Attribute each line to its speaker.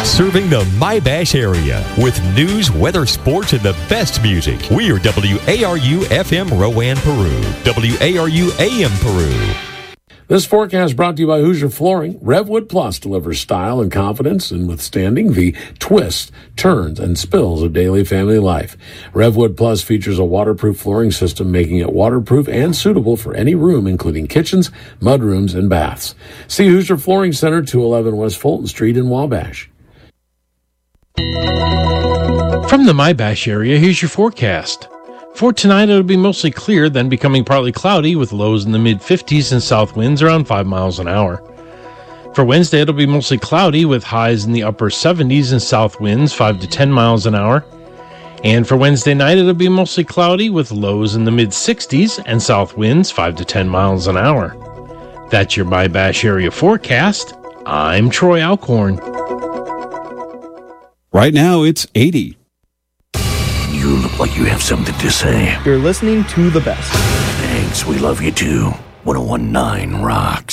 Speaker 1: Serving the My-Bash area with news, weather, sports, and the best music. We are WARU FM Rowan, Peru. WARU AM Peru.
Speaker 2: This forecast brought to you by Hoosier Flooring. Revwood Plus delivers style and confidence in withstanding the twists, turns, and spills of daily family life. Revwood Plus features a waterproof flooring system, making it waterproof and suitable for any room, including kitchens, mudrooms, and baths. See Hoosier Flooring Center, 211 West Fulton Street in Wabash.
Speaker 3: From the My-Bash area, here's your forecast. For tonight, it'll be mostly clear, then becoming partly cloudy with lows in the mid-50s and south winds around 5 miles an hour. For Wednesday, it'll be mostly cloudy with highs in the upper 70s and south winds 5 to 10 miles an hour. And for Wednesday night, it'll be mostly cloudy with lows in the mid-60s and south winds 5 to 10 miles an hour. That's your My-Bash area forecast. I'm Troy Alcorn.
Speaker 4: Right now, it's 80.
Speaker 5: You look like you have something to say.
Speaker 6: You're listening to the best.
Speaker 5: Thanks, we love you too. 101.9 rocks.